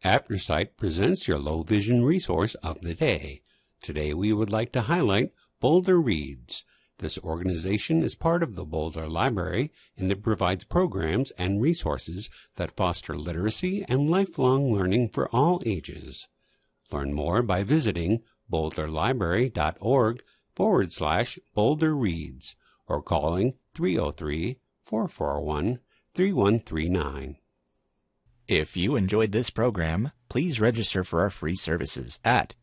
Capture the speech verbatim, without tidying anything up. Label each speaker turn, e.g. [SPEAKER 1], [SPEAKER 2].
[SPEAKER 1] AfterSight presents your low vision resource of the day. Today we would like to highlight Boulder Reads. This organization is part of the Boulder Library, and it provides programs and resources that foster literacy and lifelong learning for all ages. Learn more by visiting boulderlibrary.org forward slash Boulder Reads or calling three oh three, four four one, three one three nine.
[SPEAKER 2] If you enjoyed this program, please register for our free services at